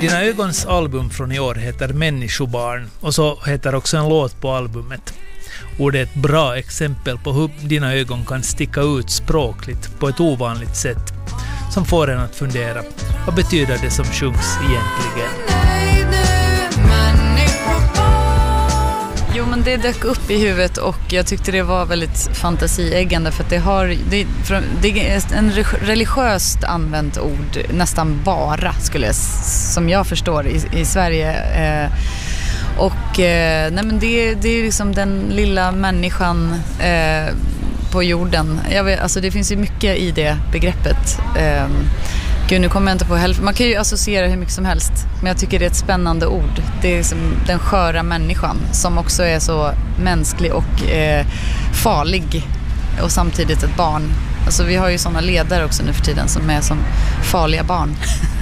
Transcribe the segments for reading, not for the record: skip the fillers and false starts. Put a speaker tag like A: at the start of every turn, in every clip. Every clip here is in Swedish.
A: Dina ögons album från i år heter Människobarn och så heter också en låt på albumet. Och det är ett bra exempel på hur dina ögon kan sticka ut språkligt på ett ovanligt sätt som får en att fundera. Vad betyder det som sjungs egentligen?
B: Jo, men det dök upp i huvudet och jag tyckte det var väldigt fantasieggande för att det är en religiöst använt ord nästan bara, som jag förstår i Sverige. Nej, men det är liksom den lilla människan på jorden. Alltså det finns ju mycket i det begreppet. Gud, nu kommer jag inte på hälften. Man kan ju associera hur mycket som helst. Men jag tycker det är ett spännande ord. Det är som den sköra människan som också är så mänsklig och farlig. Och samtidigt ett barn. Alltså vi har ju sådana ledare också nu för tiden som är som farliga barn.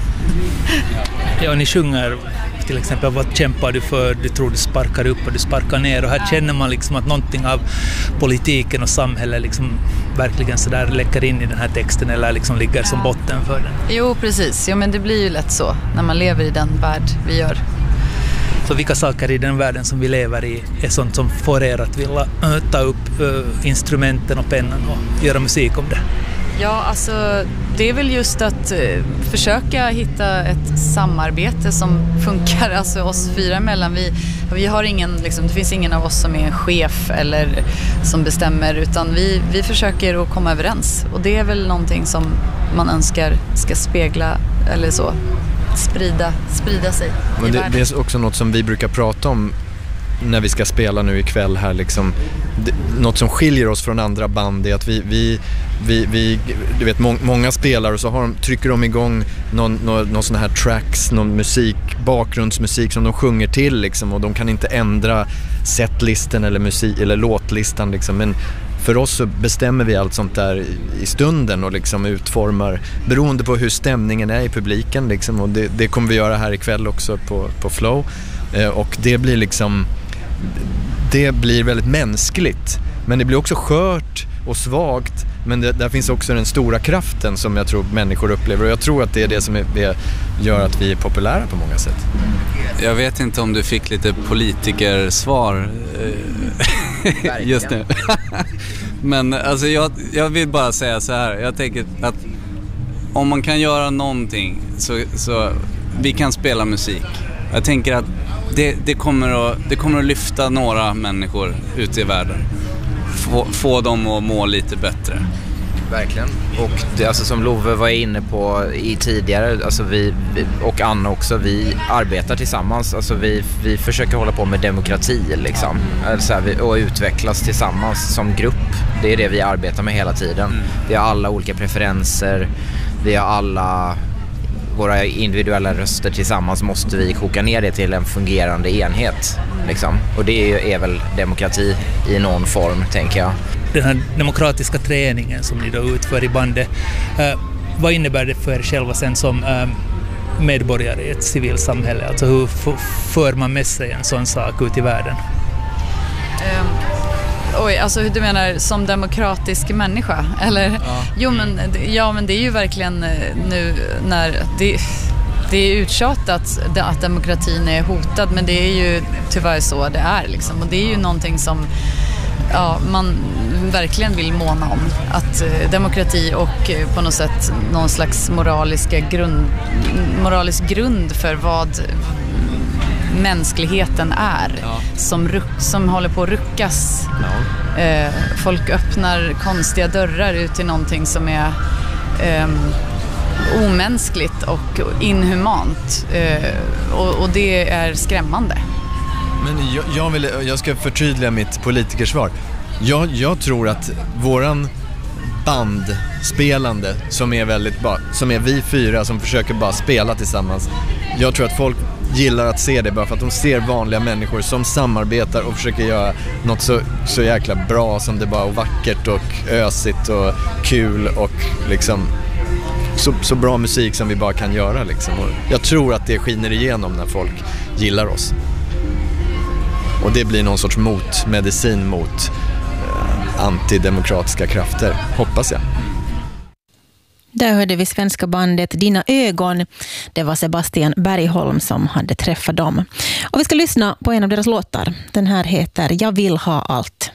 A: Ja, ni sjunger till exempel vad kämpar du för, du tror du sparkar upp och du sparkar ner och här känner man liksom att någonting av politiken och samhället liksom verkligen så där läcker in i den här texten eller liksom ligger som botten för den.
B: Jo, precis. Ja, men det blir ju lätt så när man lever i den värld vi gör.
A: Så vilka saker i den världen som vi lever i är sånt som får er att vilja ta upp instrumenten och pennan och göra musik om det?
B: Ja, alltså det är väl just att försöka hitta ett samarbete som funkar, alltså oss fyra emellan. Vi har ingen, liksom, det finns ingen av oss som är en chef eller som bestämmer, utan vi försöker att komma överens. Och det är väl någonting som man önskar ska spegla eller så, sprida sig.
C: Men det är också något som vi brukar prata om när vi ska spela nu ikväll här liksom. Något som skiljer oss från andra band är att vi du vet, många spelar och så trycker de igång någon sån här tracks, någon musik, bakgrundsmusik som de sjunger till liksom, och de kan inte ändra setlisten eller musik eller låtlistan liksom. Men för oss så bestämmer vi allt sånt där i stunden och liksom utformar beroende på hur stämningen är i publiken liksom, och det kommer vi göra här ikväll också på Flow. Och det blir liksom, det blir väldigt mänskligt, men det blir också skört och svagt, men där finns också den stora kraften som jag tror människor upplever, och jag tror att det är det som gör att vi är populära på många sätt.
D: Jag vet inte om du fick lite politikersvar just nu. Men alltså jag vill bara säga så här, jag tänker att om man kan göra någonting så vi kan spela musik. Jag tänker att det kommer att lyfta några människor ute i världen. Få dem att må lite bättre.
E: Verkligen. Och det, alltså, som Love var inne på i tidigare, alltså vi och Anna också, vi arbetar tillsammans. Alltså vi försöker hålla på med demokrati liksom. Alltså, och utvecklas tillsammans som grupp. Det är det vi arbetar med hela tiden. Vi har alla olika preferenser. Vi har alla våra individuella röster, tillsammans måste vi koka ner det till en fungerande enhet liksom. Och det är väl demokrati i någon form, tänker jag.
A: Den här demokratiska träningen som ni då utför i bandet, vad innebär det för er själva sen som medborgare i ett civilsamhälle? Alltså hur för man med sig en sån sak ut i världen?
B: Alltså hur du menar som demokratisk människa? Eller? Ja. Men det är ju verkligen nu när det är uttjatat att demokratin är hotad, men det är ju tyvärr så det är liksom. Och det är ju någonting som man verkligen vill måna om, att demokrati och på något sätt någon slags moralisk grund för vad mänskligheten är, som håller på att ruckas. Folk öppnar konstiga dörrar ut till någonting som är omänskligt och inhumant, och det är skrämmande.
C: Men jag ska förtydliga mitt politikersvar. Jag tror att våran bandspelande som är vi fyra som försöker bara spela tillsammans, jag tror att folk gillar att se det bara för att de ser vanliga människor som samarbetar och försöker göra något så jäkla bra som det bara är, vackert och ösigt och kul och liksom så bra musik som vi bara kan göra liksom. Och jag tror att det skiner igenom när folk gillar oss. Och det blir någon sorts motmedicin mot antidemokratiska krafter, hoppas jag.
F: Där hörde vi svenska bandet Dina ögon. Det var Sebastian Bergholm som hade träffat dem. Och vi ska lyssna på en av deras låtar. Den här heter Jag vill ha allt.